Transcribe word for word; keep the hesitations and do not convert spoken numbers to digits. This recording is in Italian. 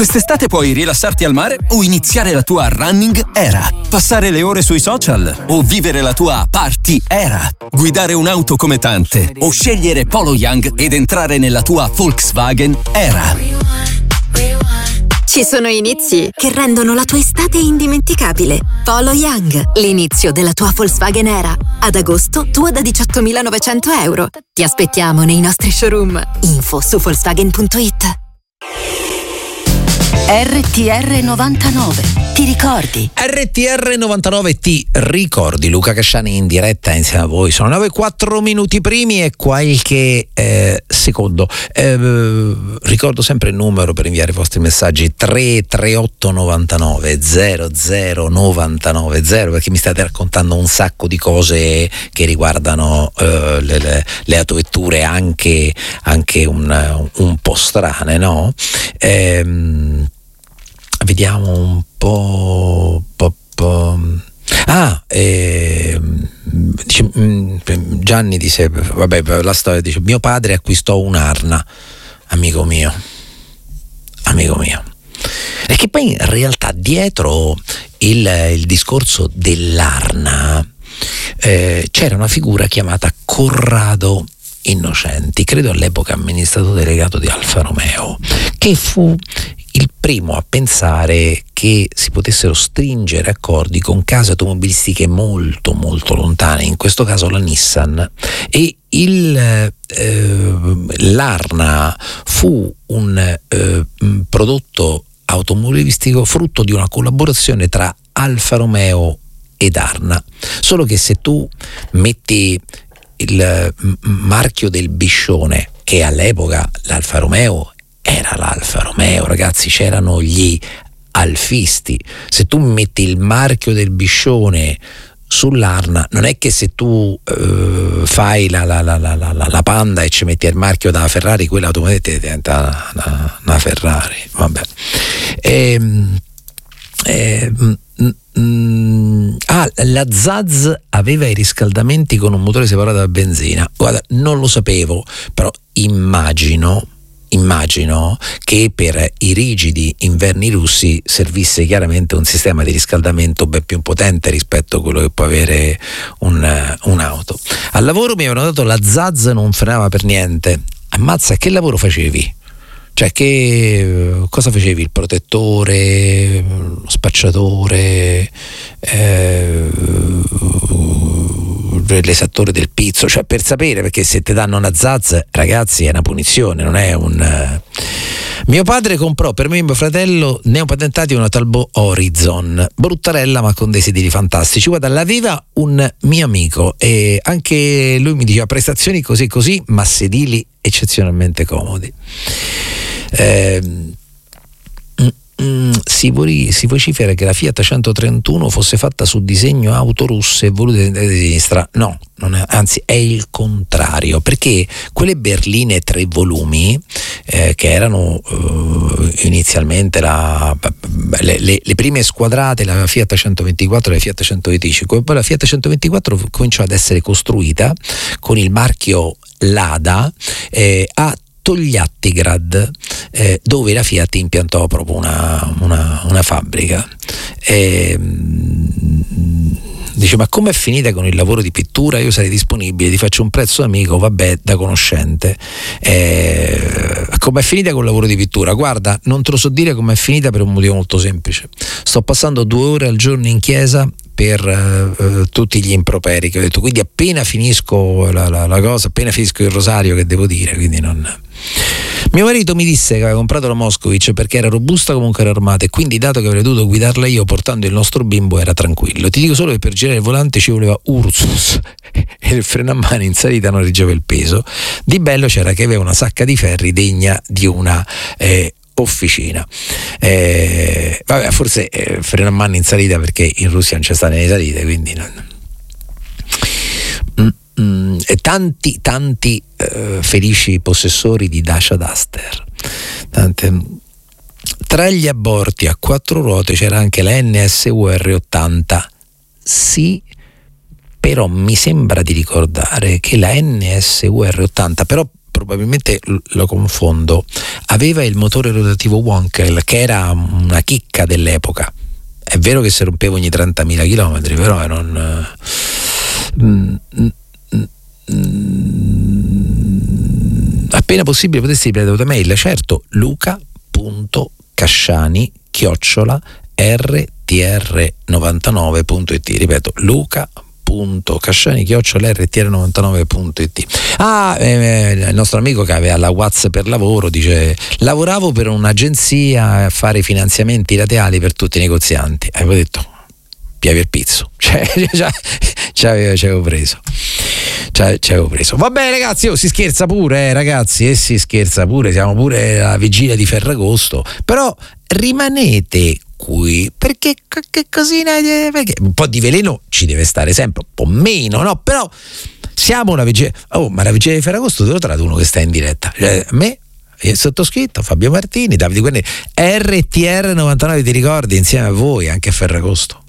Quest'estate puoi rilassarti al mare o iniziare la tua running era. Passare le ore sui social o vivere la tua party era. Guidare un'auto come tante o scegliere Polo Young ed entrare nella tua Volkswagen era. Ci sono inizi che rendono la tua estate indimenticabile. Polo Young, l'inizio della tua Volkswagen era. Ad agosto, tua da diciottomilanovecento euro. Ti aspettiamo nei nostri showroom. Info su Volkswagen punto it. R T R novantanove, ti ricordi? R T R novantanove ti ricordi. Luca Casciani in diretta insieme a voi. Sono nove e quattro minuti primi e qualche eh, secondo. Eh, ricordo sempre il numero per inviare i vostri messaggi: tre tre otto novantanove zero zero novantanove zero, perché mi state raccontando un sacco di cose che riguardano eh, le, le, le autovetture anche, anche un, un po' strane, no? Ehm Vediamo un po', po', po'. Ah, eh, dice, Gianni dice, vabbè, la storia dice: mio padre acquistò un'Arna, amico mio, amico mio. E che poi in realtà dietro il, il discorso dell'Arna eh, c'era una figura chiamata Corrado Innocenti, credo all'epoca amministratore delegato di Alfa Romeo, che fu il primo a pensare che si potessero stringere accordi con case automobilistiche molto molto lontane, in questo caso la Nissan, e il, eh, l'Arna fu un eh, prodotto automobilistico frutto di una collaborazione tra Alfa Romeo ed Arna, solo che se tu metti il marchio del Biscione, che all'epoca l'Alfa Romeo era l'Alfa Romeo, ragazzi, c'erano gli alfisti. Se tu metti il marchio del Biscione sull'Arna, non è che se tu eh, fai la, la, la, la, la, la Panda e ci metti il marchio da Ferrari, quella automaticamente diventa una, una, una Ferrari. Vabbè. Ehm, ehm, Mm, ah, la Zaz aveva i riscaldamenti con un motore separato da benzina. Guarda, non lo sapevo, però immagino immagino che per i rigidi inverni russi servisse chiaramente un sistema di riscaldamento ben più potente rispetto a quello che può avere un, un'auto. Al lavoro mi avevano dato la Zaz, non frenava per niente. Ammazza, che lavoro facevi? Cioè, che cosa facevi? Il protettore, lo spacciatore, eh, l'esattore del pizzo, cioè per sapere, perché se ti danno una Zaz, ragazzi, è una punizione, non è un... Mio padre comprò per me e mio fratello neopatentati una Talbot Horizon, bruttarella ma con dei sedili fantastici. Guarda, l'aveva un mio amico e anche lui mi diceva prestazioni così così, ma sedili eccezionalmente comodi. Eh, mm, si, vo- si vocifera che la Fiat centotrentuno fosse fatta su disegno auto russe volute di sinistra. No, non è, anzi è il contrario, perché quelle berline tre volumi eh, che erano eh, inizialmente la, le, le, le prime squadrate, la Fiat centoventiquattro e la Fiat centoventicinque, poi la Fiat centoventiquattro cominciò ad essere costruita con il marchio Lada eh, a Togliattigrad, eh, dove la Fiat impiantò proprio una, una, una fabbrica. E, dice: ma com'è finita con il lavoro di pittura? Io sarei disponibile, ti faccio un prezzo amico, vabbè, da conoscente. E, com'è finita con il lavoro di pittura? Guarda, non te lo so dire com'è finita per un motivo molto semplice: sto passando due ore al giorno in chiesa per uh, tutti gli improperi che ho detto, quindi appena finisco la, la, la cosa, appena finisco il rosario, che devo dire, quindi non... Mio marito mi disse che aveva comprato la Moscovic perché era robusta come un carro armato, e quindi, dato che avrei dovuto guidarla io portando il nostro bimbo, era tranquillo. Ti dico solo che per girare il volante ci voleva Ursus e il freno a mano in salita non reggeva il peso. Di bello c'era che aveva una sacca di ferri degna di una eh, officina. Eh, vabbè, forse eh, freno a mano in salita perché in Russia non c'è sta nelle salite, quindi non... Mm, mm, e tanti tanti eh, felici possessori di Dacia Duster. Tante... Tra gli aborti a quattro ruote c'era anche la N S U R ottanta. Sì, però mi sembra di ricordare che la N S U R ottanta, però probabilmente lo confondo, aveva il motore rotativo Wankel, che era una chicca dell'epoca. È vero che si rompeva ogni trentamila chilometri, però non mm, mm, mm, appena possibile potessi ripetere la mail, certo, luca.casciani chiocciola r t r novantanove punto it, ripeto, luca Casciani chiocciola r t r novantanove punto it. Ah, eh, il nostro amico che aveva la WhatsApp per lavoro dice: lavoravo per un'agenzia a fare finanziamenti rateali per tutti i negozianti. Avevo detto piavi il pizzo, cioè ci avevo preso, ci avevo preso. Va bene ragazzi, oh, si scherza pure, eh, ragazzi, e eh, si scherza pure, siamo pure alla vigilia di Ferragosto, però rimanete qui perché che cosina, perché un po' di veleno ci deve stare sempre, un po' meno, no? Però siamo una vigilia, oh, ma la vigilia di Ferragosto te lo tratta uno che sta in diretta, cioè, a me, il sottoscritto Fabio Martini, Davide Guarneri, R T R novantanove, ti ricordi, insieme a voi anche a Ferragosto.